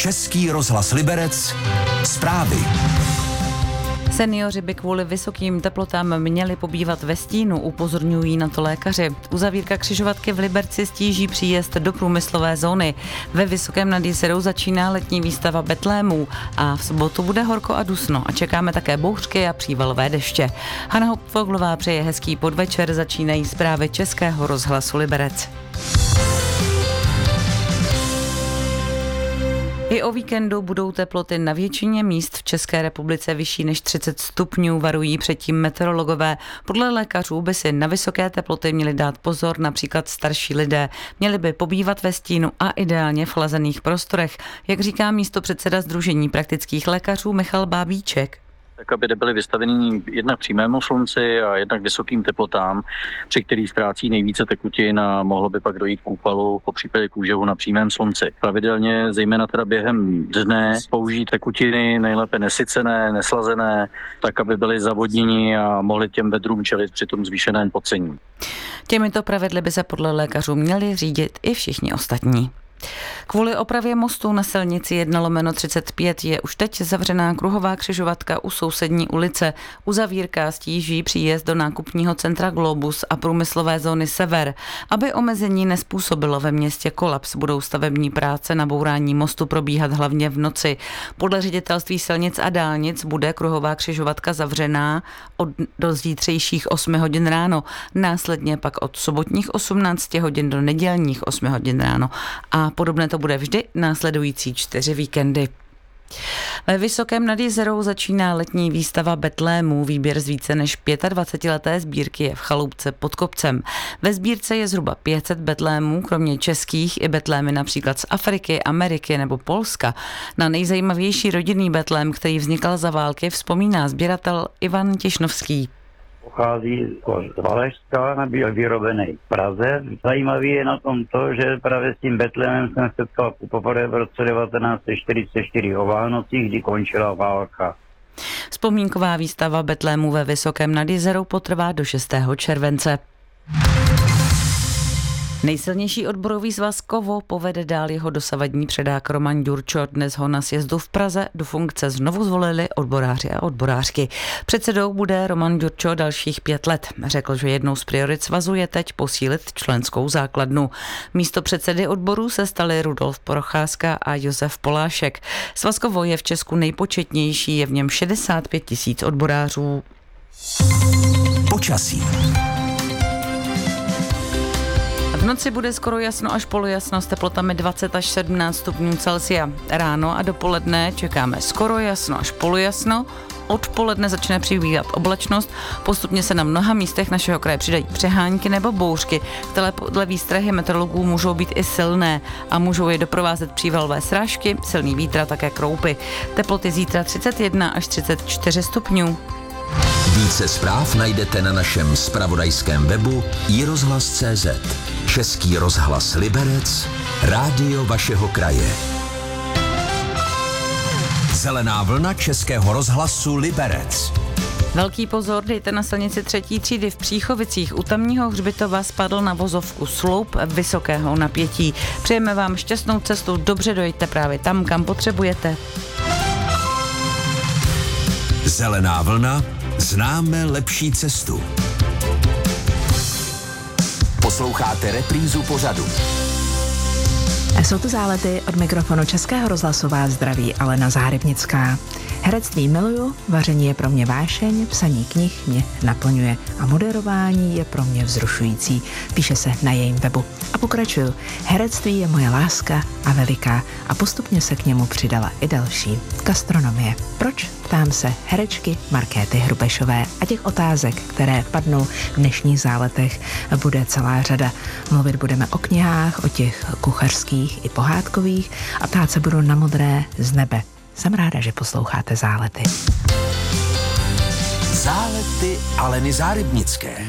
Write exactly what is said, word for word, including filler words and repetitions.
Český rozhlas Liberec. Zprávy. Seniori by kvůli vysokým teplotám měli pobývat ve stínu, upozorňují na to lékaři. Uzavírka křižovatky v Liberci stíží příjezd do průmyslové zóny. Ve Vysokém nad Jizerou začíná letní výstava betlémů a v sobotu bude horko a dusno a čekáme také bouřky a přívalové deště. Hana Hopfoglová přeje hezký podvečer, začínají zprávy Českého rozhlasu Liberec. I o víkendu budou teploty na většině míst v České republice vyšší než třicet stupňů, varují předtím meteorologové. Podle lékařů by si na vysoké teploty měli dát pozor například starší lidé. Měli by pobývat ve stínu a ideálně v chlazených prostorech, jak říká místopředseda Sdružení praktických lékařů Michal Bábíček. Tak, aby nebyly vystaveny jednak přímému slunci a jednak vysokým teplotám, při kterých ztrácí nejvíce tekutin a mohlo by pak dojít k úpalu, po případě k úžehu na přímém slunci. Pravidelně, zejména teda během dne, použít tekutiny nejlépe nesycené, neslazené, tak, aby byly zavodněni a mohli těm bedrům čelit při tom zvýšeném pocení. Těmito pravidly by se podle lékařů měli řídit i všichni ostatní. Kvůli opravě mostu na silnici jedna lomeno třicet pět je už teď zavřená kruhová křižovatka u sousední ulice. Uzavírka stíží příjezd do nákupního centra Globus a průmyslové zóny Sever. Aby omezení nezpůsobilo ve městě kolaps, budou stavební práce na bourání mostu probíhat hlavně v noci. Podle ředitelství silnic a dálnic bude kruhová křižovatka zavřená od do zítřejších osmi hodin ráno, následně pak od sobotních osmnácti hodin do nedělních osmi hodin ráno a podobné to bude vždy následující čtyři víkendy. Ve Vysokém nad Jizerou začíná letní výstava betlémů. Výběr z více než dvacetileté sbírky je v Chaloupce pod kopcem. Ve sbírce je zhruba pět set betlémů, kromě českých i betlémy například z Afriky, Ameriky nebo Polska. Na nejzajímavější rodinný betlém, který vznikal za války, vzpomíná sběratel Ivan Těšnovský. Pochází z Valašska, byl vyrobený v Praze. Zajímavý je na tom to, že právě s tím betlémem jsem setkal poprvé v roce devatenáct set čtyřicet čtyři o Vánocích, kdy končila válka. Vzpomínková výstava betlémů ve Vysokém nad Jizerou potrvá do šestého července. Nejsilnější odborový svaz Kovo povede dál jeho dosavadní předák Roman Ďurčo. Dnes ho na sjezdu v Praze do funkce znovu zvolili odboráři a odborářky. Předsedou bude Roman Ďurčo dalších pět let. Řekl, že jednou z priorit svazu je teď posílit členskou základnu. Místo předsedy odborů se stali Rudolf Procházka a Josef Polášek. Svaz Kovo je v Česku nejpočetnější, je v něm šedesát pět tisíc odborářů. Počasí. V noci bude skoro jasno až polojasno s teplotami dvacet až sedmnáct stupňů Celsia. Ráno a dopoledne čekáme skoro jasno až polojasno. Odpoledne začne přibývat oblačnost, postupně se na mnoha místech našeho kraje přidají přehánky nebo bouřky, které podle výstrahy meteorologů můžou být i silné a můžou je doprovázet přívalové srážky, silný vítr a také kroupy. Teploty zítra třicet jedna až třicet čtyři stupňů. Více zpráv najdete na našem zpravodajském webu i rozhlas tečka cé zet. Český rozhlas Liberec, rádio vašeho kraje. Zelená vlna Českého rozhlasu Liberec. Velký pozor dejte na silnici třetí třídy v Příchovicích. U tamního hřbitova spadl na vozovku sloup vysokého napětí. Přejeme vám šťastnou cestu, dobře dojďte právě tam, kam potřebujete. Zelená vlna, známe lepší cestu. Posloucháte reprízu pořadu. Jsou to zálety, od mikrofonu Českého rozhlasu vás zdraví Alena Záhrebnická. Herectví miluju, vaření je pro mě vášeň, psaní knih mě naplňuje a moderování je pro mě vzrušující, píše se na jejím webu. A pokračuju, herectví je moje láska a veliká a postupně se k němu přidala i další, gastronomie. Proč? Ptám se herečky Markéty Hrubešové a těch otázek, které padnou v dnešních záletech, bude celá řada. Mluvit budeme o knihách, o těch kuchařských i pohádkových a ptát se budu na modré z nebe. Jsem ráda, že posloucháte Zálety. Zálety Aleny Záhrebnické.